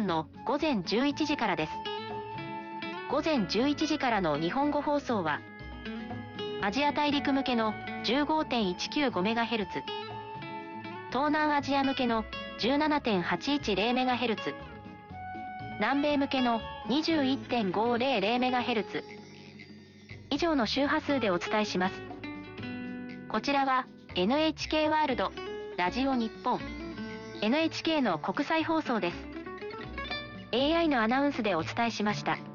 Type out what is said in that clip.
本の午前11時からです。午前11時からの日本語放送は、アジア大陸向けの 15.195MHz、東南アジア向けの 17.810MHz、南米向けの 21.500MHz、以上の周波数でお伝えします。こちらは NHK ワールド、ラジオ日本、NHK の国際放送です。AI のアナウンスでお伝えしました。